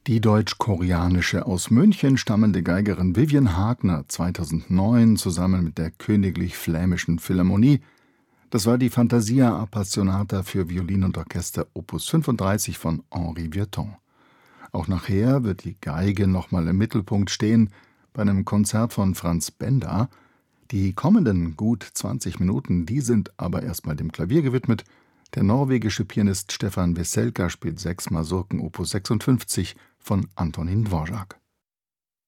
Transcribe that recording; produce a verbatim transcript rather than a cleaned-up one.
Die deutsch-koreanische aus München stammende Geigerin Vivian Hagner zweitausendneun zusammen mit der Königlich Flämischen Philharmonie. Das war die Fantasia Appassionata für Violin und Orchester Opus fünfunddreißig von Henri Vieuxtemps. Auch nachher wird die Geige nochmal im Mittelpunkt stehen bei einem Konzert von Franz Benda. Die kommenden gut zwanzig Minuten, die sind aber erstmal dem Klavier gewidmet. Der norwegische Pianist Stefan Veselka spielt sechs Masurken Opus sechsundfünfzig von Antonín Dvořák.